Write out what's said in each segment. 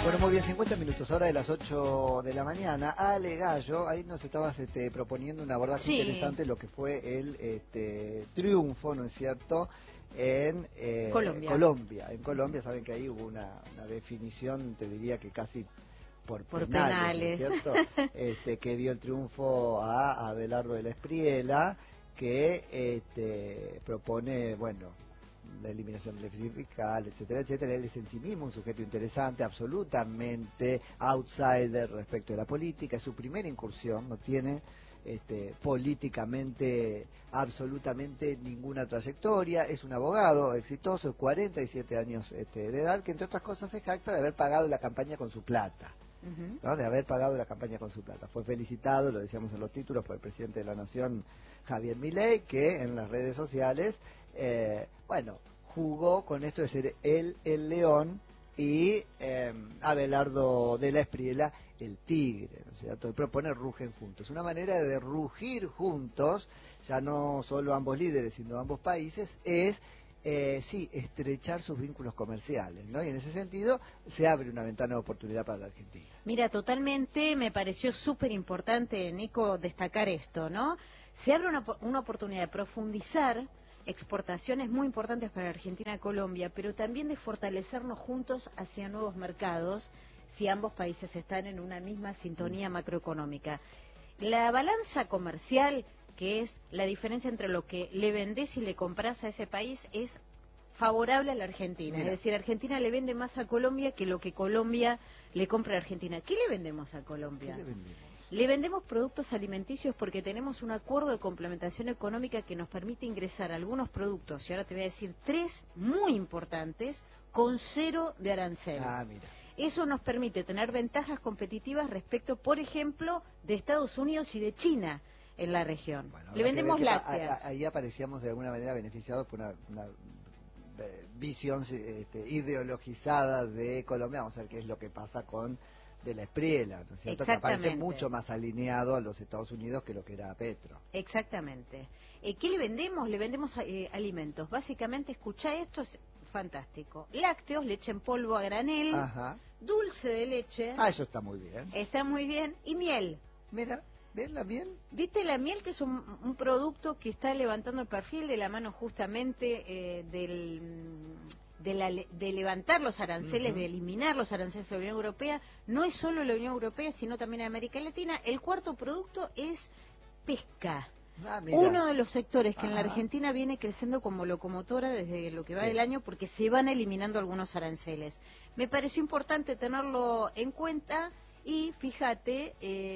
Bueno, muy bien, 50 minutos, ahora de las 8 de la mañana. Ale Gallo, ahí nos estabas proponiendo un abordaje interesante de lo que fue el triunfo, ¿no es cierto?, en Colombia. En Colombia, saben que ahí hubo una definición, te diría que casi por penales, ¿no es cierto?, que dio el triunfo a Abelardo de la Espriella, que propone, bueno, la eliminación del déficit fiscal, etcétera, etcétera. Él es en sí mismo un sujeto interesante, absolutamente outsider respecto de la política. Es su primera incursión, no tiene políticamente absolutamente ninguna trayectoria. Es un abogado exitoso, 47 años de edad, que entre otras cosas se jacta de haber pagado la campaña con su plata. ¿No? De haber pagado la campaña con su plata. Fue felicitado, lo decíamos en los títulos, por el presidente de la Nación, Javier Milei, que en las redes sociales, bueno, jugó con esto de ser él el león y Abelardo de la Espriella el tigre, ¿no es cierto? Y propone rugen juntos. Una manera de rugir juntos, ya no solo ambos líderes, sino ambos países, es sí, estrechar sus vínculos comerciales, ¿no? Y en ese sentido se abre una ventana de oportunidad para la Argentina. Mira, totalmente me pareció súper importante, Nico, destacar esto, ¿no? Se abre una oportunidad de profundizar exportaciones muy importantes para Argentina y Colombia, pero también de fortalecernos juntos hacia nuevos mercados si ambos países están en una misma sintonía macroeconómica. La balanza comercial, que es la diferencia entre lo que le vendés y le comprás a ese país, es favorable a la Argentina. Mira. Es decir, Argentina le vende más a Colombia que lo que Colombia le compra a Argentina. ¿Qué le vendemos a Colombia? ¿Qué le vendemos? Le vendemos productos alimenticios porque tenemos un acuerdo de complementación económica que nos permite ingresar algunos productos, y ahora te voy a decir 3 muy importantes, con 0 de arancel. Ah, mira. Eso nos permite tener ventajas competitivas respecto, por ejemplo, de Estados Unidos y de China en la región. Bueno, le vendemos lácteas. Ahí aparecíamos de alguna manera beneficiados por una visión ideologizada de Colombia. Vamos a ver qué es lo que pasa con de la Espriella, ¿no es cierto?, que aparece mucho más alineado a los Estados Unidos que lo que era Petro. Exactamente. ¿Qué le vendemos? Le vendemos alimentos. Básicamente, escuchá esto, es fantástico. Lácteos, leche en polvo a granel, ajá, dulce de leche. Ah, eso está muy bien. Está muy bien. Y miel. Mira, ¿ves la miel? ¿Viste la miel, que es un producto que está levantando el perfil de la mano justamente de levantar los aranceles, de eliminar los aranceles de la Unión Europea? No es solo la Unión Europea, sino también América Latina. El cuarto producto es pesca. Uno de los sectores que en la Argentina viene creciendo como locomotora desde lo que va del año, porque se van eliminando algunos aranceles. Me pareció importante tenerlo en cuenta. Y fíjate,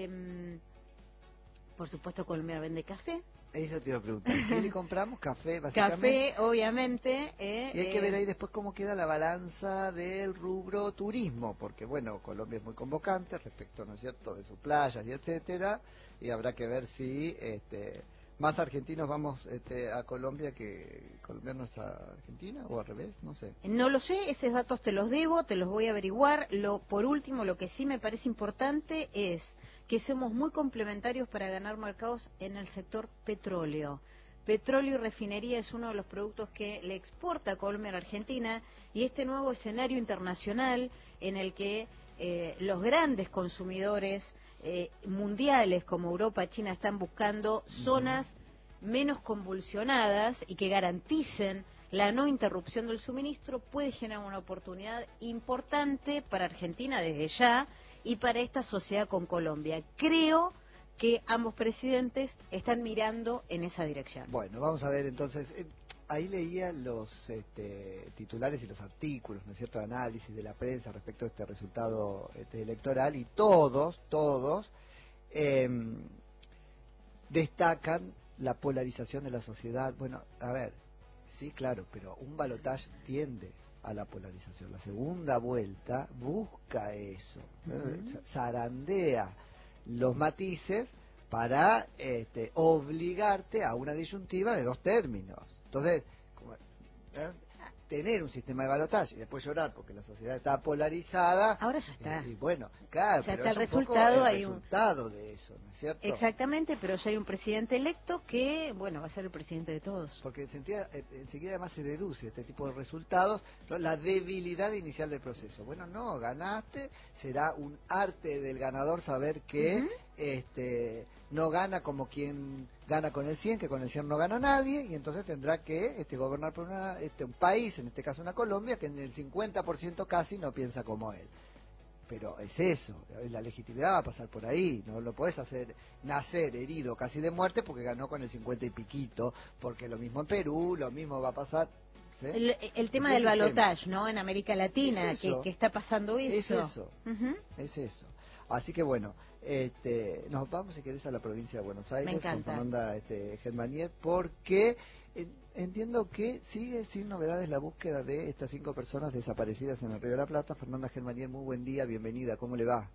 por supuesto Colombia vende café. Eso te iba a preguntar. ¿Qué le compramos? Café, básicamente. Café, obviamente. Y hay que ver ahí después cómo queda la balanza del rubro turismo, porque bueno, Colombia es muy convocante respecto, ¿no es cierto?, de sus playas y etcétera, y habrá que ver si más argentinos vamos a Colombia que colombianos a Argentina, o al revés, no sé. No lo sé, esos datos te los debo, te los voy a averiguar. Por último, lo que sí me parece importante es que somos muy complementarios para ganar mercados en el sector petróleo. Petróleo y refinería es uno de los productos que le exporta Colombia a la Argentina, y este nuevo escenario internacional en el que los grandes consumidores mundiales como Europa, China, están buscando zonas menos convulsionadas y que garanticen la no interrupción del suministro, puede generar una oportunidad importante para Argentina desde ya y para esta sociedad con Colombia. Creo que ambos presidentes están mirando en esa dirección. Bueno, vamos a ver entonces. Ahí leía los titulares y los artículos, ¿no es cierto?, de análisis de la prensa respecto a este resultado electoral, y todos destacan la polarización de la sociedad. Bueno, a ver, sí, claro, pero un balotaje tiende a la polarización. La segunda vuelta busca eso, zarandea los matices para obligarte a una disyuntiva de 2 términos. Entonces, tener un sistema de balotaje y después llorar porque la sociedad está polarizada. Ahora ya está. Y bueno, claro, ya pero está es el un poco resultado, el resultado de eso, ¿no es cierto? Exactamente, pero ya hay un presidente electo que, bueno, va a ser el presidente de todos. Porque enseguida además se deduce este tipo de resultados, ¿no? La debilidad inicial del proceso. Bueno, no, ganaste, será un arte del ganador saber que no gana como quien gana con el 100, que con el 100 no gana nadie, y entonces tendrá que gobernar por un país, en este caso una Colombia, que en el 50% casi no piensa como él. Pero es eso, la legitimidad va a pasar por ahí, no lo podés hacer nacer herido casi de muerte porque ganó con el 50 y piquito, porque lo mismo en Perú, lo mismo va a pasar. ¿Sí? El tema del balotaje, ¿no? En América Latina, que está pasando eso. Es eso. Así que bueno, nos vamos, si querés, a la provincia de Buenos Aires. Me encanta. Con Fernanda Germanier, porque entiendo que sigue sin novedades la búsqueda de estas 5 personas desaparecidas en el Río de la Plata. Fernanda Germanier, muy buen día, bienvenida, ¿cómo le va?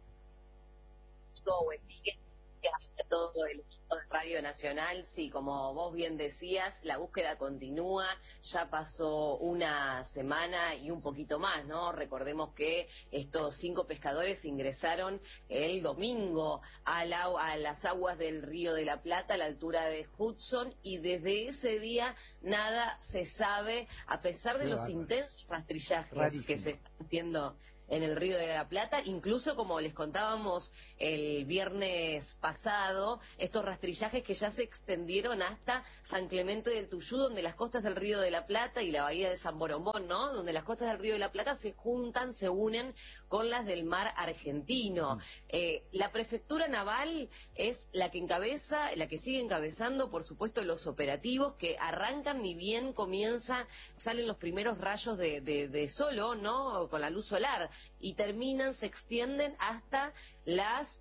Todo buen día a todo el equipo de Radio Nacional. Sí, como vos bien decías, la búsqueda continúa, ya pasó una semana y un poquito más, ¿no? Recordemos que estos 5 pescadores ingresaron el domingo a las aguas del Río de la Plata, a la altura de Hudson, y desde ese día nada se sabe, a pesar de los intensos rastrillajes que se están haciendo en el Río de la Plata. Incluso, como les contábamos el viernes pasado, estos rastrillajes que ya se extendieron hasta San Clemente del Tuyú, donde las costas del Río de la Plata y la bahía de San Borombón, ¿no? Donde las costas del Río de la Plata se juntan, se unen con las del mar argentino. La prefectura naval es la que encabeza, la que sigue encabezando, por supuesto, los operativos que arrancan ni bien salen los primeros rayos de sol, ¿no? Con la luz solar, y terminan, se extienden hasta las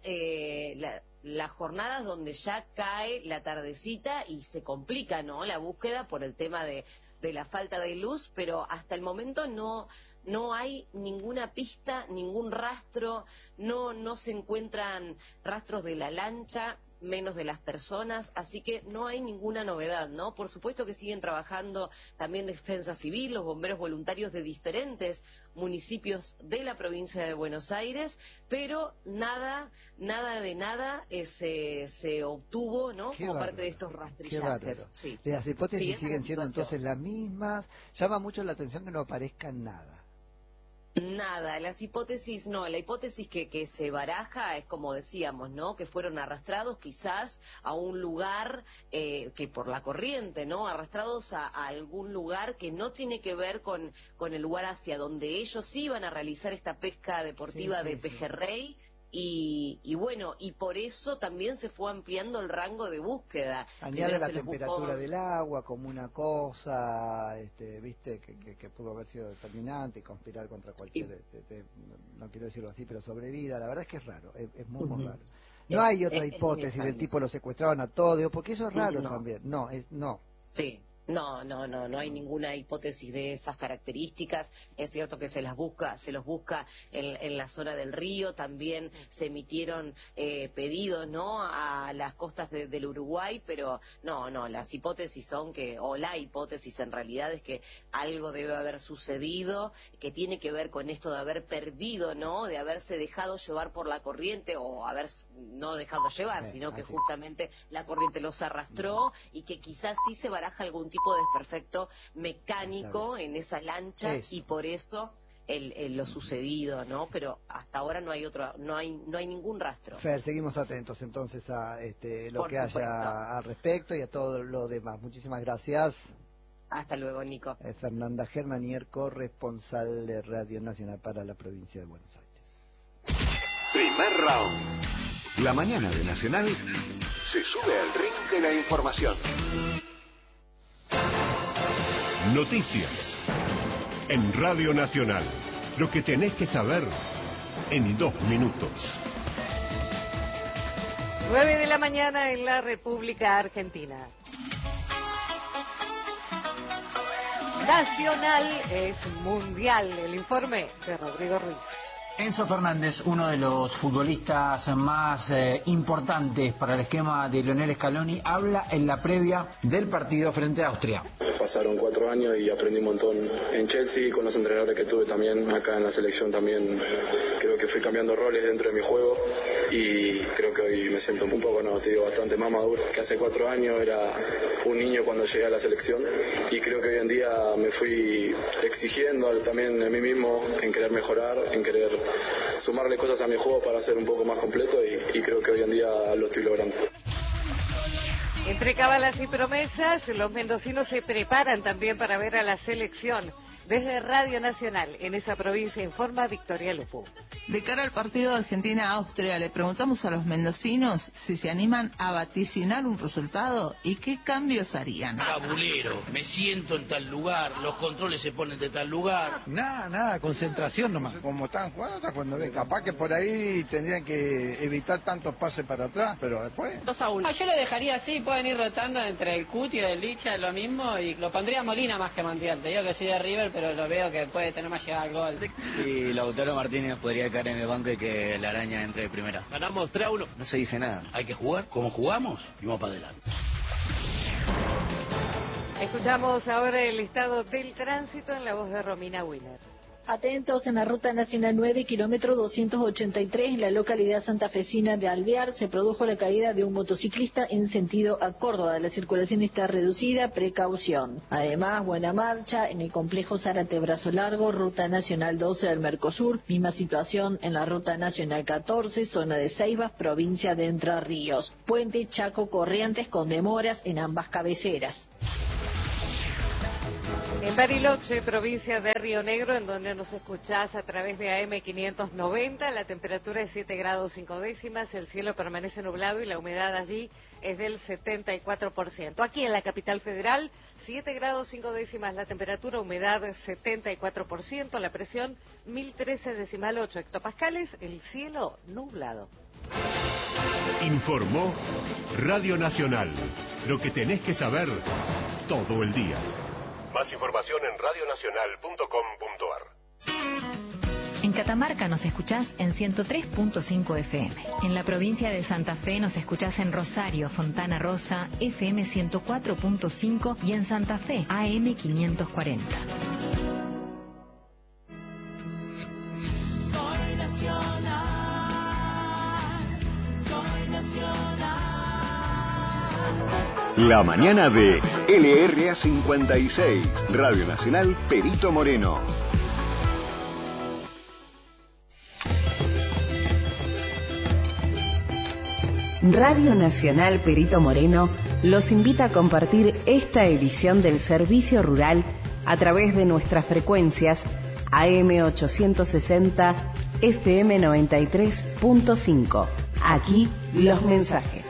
jornadas donde ya cae la tardecita y se complica, ¿no?, la búsqueda por el tema de la falta de luz, pero hasta el momento no hay ninguna pista, ningún rastro, no se encuentran rastros de la lancha, menos de las personas, así que no hay ninguna novedad, ¿no? Por supuesto que siguen trabajando también Defensa Civil, los bomberos voluntarios de diferentes municipios de la provincia de Buenos Aires, pero nada se obtuvo, ¿no? Como parte de estos rastrillajes. Sí. Las hipótesis siguen siendo entonces las mismas. Llama mucho la atención que no aparezca nada. Nada, las hipótesis no, la hipótesis que se baraja es, como decíamos, ¿no?, que fueron arrastrados quizás a un lugar que por la corriente, ¿no?, arrastrados a algún lugar que no tiene que ver con el lugar hacia donde ellos iban a realizar esta pesca deportiva de pejerrey. Y bueno, y por eso también se fue ampliando el rango de búsqueda. Añade la temperatura del agua como una cosa, viste, que pudo haber sido determinante y conspirar contra cualquier, no quiero decirlo así, pero sobrevida. La verdad es que es raro, es muy raro. No hay otra hipótesis del tipo lo secuestraban a todos, porque eso es raro también. No. Sí. No hay ninguna hipótesis de esas características. Es cierto que se los busca en la zona del río. También se emitieron pedidos, ¿no?, a las costas del Uruguay, pero no, las hipótesis son la hipótesis en realidad es que algo debe haber sucedido, que tiene que ver con esto de haber perdido, ¿no?, de haberse dejado llevar por la corriente, o haber no dejado llevar, sino que justamente la corriente los arrastró, y que quizás sí se baraja algún tipo de desperfecto mecánico en esa lancha, y por eso lo sucedido, ¿no? Pero hasta ahora no hay ningún rastro. Fer, seguimos atentos entonces a lo que haya al respecto y a todo lo demás. Muchísimas gracias. Hasta luego, Nico. Fernanda Germanier, corresponsal de Radio Nacional para la provincia de Buenos Aires. Primer round. La mañana de Nacional se sube al ring de la información. Noticias en Radio Nacional. Lo que tenés que saber en 2 minutos. 9 de la mañana en la República Argentina. Nacional es mundial. El informe de Rodrigo Ruiz. Enzo Fernández, uno de los futbolistas más importantes para el esquema de Lionel Scaloni, habla en la previa del partido frente a Austria. Pasaron 4 años y aprendí un montón en Chelsea, con los entrenadores que tuve también acá en la selección también. Creo que fui cambiando roles dentro de mi juego y creo que hoy me siento un poco, bastante más maduro. Que hace 4 años era un niño cuando llegué a la selección y creo que hoy en día me fui exigiendo también a mí mismo en querer mejorar, en querer sumarle cosas a mi juego para ser un poco más completo y creo que hoy en día lo estoy logrando. Entre cábalas y promesas, los mendocinos se preparan también para ver a la selección. Desde Radio Nacional, en esa provincia, informa Victoria Lupu. De cara al partido de Argentina-Austria, le preguntamos a los mendocinos si se animan a vaticinar un resultado y qué cambios harían. Cabulero, me siento en tal lugar, los controles se ponen de tal lugar. Nada, concentración nomás. Como están jugando, cuando ven, capaz que por ahí tendrían que evitar tantos pases para atrás, pero después... 2-1. Yo lo dejaría así, pueden ir rotando entre el Cuti y el Licha, lo mismo, y lo pondría Molina más que Montiel. Te digo que soy de River, pero lo veo que puede tener más llegada al gol. Y Lautaro Martínez podría caer en el banco y que la araña entre de primera. Ganamos 3-1. No se dice nada. Hay que jugar como jugamos y vamos para adelante. Escuchamos ahora el estado del tránsito en la voz de Romina Willer. Atentos, en la Ruta Nacional 9, kilómetro 283, en la localidad santafesina de Alvear, se produjo la caída de un motociclista en sentido a Córdoba. La circulación está reducida, precaución. Además, buena marcha en el complejo Zárate Brazo Largo, Ruta Nacional 12 del Mercosur, misma situación en la Ruta Nacional 14, zona de Ceibas, provincia de Entre Ríos. Puente Chaco Corrientes con demoras en ambas cabeceras. En Bariloche, provincia de Río Negro, en donde nos escuchás a través de AM 590, la temperatura es 7 grados 5 décimas, el cielo permanece nublado y la humedad allí es del 74%. Aquí en la capital federal, 7 grados 5 décimas la temperatura, humedad 74%, la presión 1013,8 hectopascales, el cielo nublado. Informó Radio Nacional, lo que tenés que saber todo el día. Más información en radionacional.com.ar. En Catamarca nos escuchás en 103.5 FM. En la provincia de Santa Fe nos escuchás en Rosario, Fontana Rosa, FM 104.5 y en Santa Fe, AM 540. Soy nacional, soy nacional. La mañana de LRA 56, Radio Nacional Perito Moreno. Radio Nacional Perito Moreno los invita a compartir esta edición del Servicio Rural a través de nuestras frecuencias AM 860, FM 93.5. Aquí los mensajes.